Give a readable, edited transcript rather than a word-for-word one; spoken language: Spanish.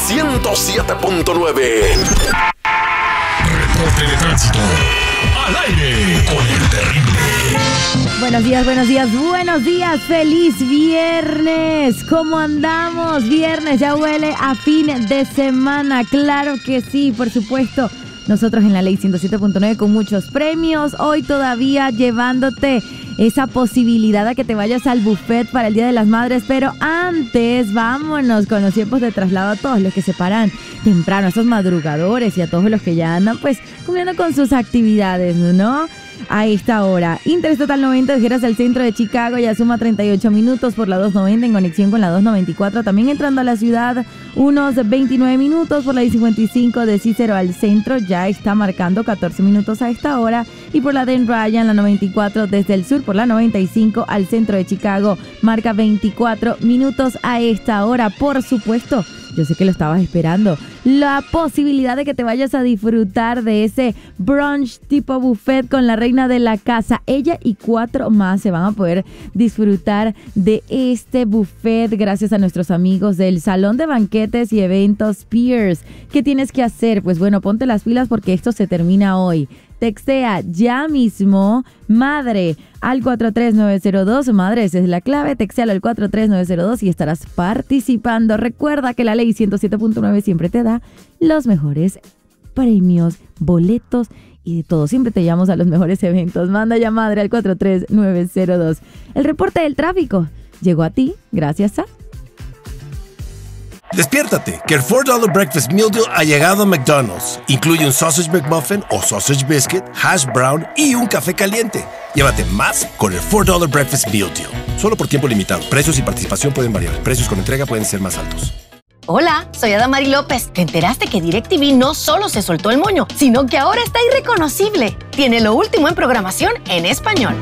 107.9. Reporte de tránsito. Al aire con el terrible. Buenos días, buenos días, buenos días. ¡Feliz viernes! ¿Cómo andamos? Viernes ya huele a fin de semana. Claro que sí, por supuesto. Nosotros en la Ley 107.9 con muchos premios. Hoy todavía llevándote esa posibilidad a que te vayas al buffet para el Día de las Madres. Pero antes, vámonos con los tiempos de traslado a todos los que se paran temprano, a esos madrugadores y a todos los que ya andan pues cumpliendo con sus actividades, ¿no? A esta hora, Interés Total 90 de Geras al centro de Chicago ya suma 38 minutos por la 290 en conexión con la 294. También entrando a la ciudad unos 29 minutos por la I-55 de Cícero al centro. Ya está marcando 14 minutos a esta hora. Y por la Dan Ryan, la 94 desde el sur por la 95 al centro de Chicago marca 24 minutos a esta hora. Por supuesto, yo sé que lo estabas esperando. La posibilidad de que te vayas a disfrutar de ese brunch tipo buffet con la reina de la casa. Ella y 4 más se van a poder disfrutar de este buffet gracias a nuestros amigos del Salón de Banquetes y Eventos Pierce. ¿Qué tienes que hacer? Pues bueno, ponte las pilas porque esto se termina hoy. Textea ya mismo madre al 43902. Madre, esa es la clave. Textealo al 43902 y estarás participando. Recuerda que la Ley 107.9 siempre te da los mejores premios, boletos y de todo. Siempre te llevamos a los mejores eventos. Manda ya madre al 43902. El reporte del tráfico llegó a ti gracias a... Despiértate, que el $4 Breakfast Meal Deal ha llegado a McDonald's. Incluye un Sausage McMuffin o Sausage Biscuit, Hash Brown y un café caliente. Llévate más con el $4 Breakfast Meal Deal. Solo por tiempo limitado. Precios y participación pueden variar. Precios con entrega pueden ser más altos. Hola, soy Adamari López. ¿Te enteraste que DirecTV no solo se soltó el moño, sino que ahora está irreconocible? Tiene lo último en programación en español.